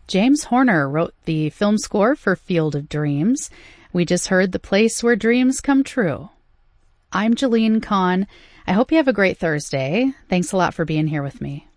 James Horner wrote the film score for Field of Dreams. We just heard The Place Where Dreams Come True. I'm Jeline Kahn. I hope you have a great Thursday. Thanks a lot for being here with me.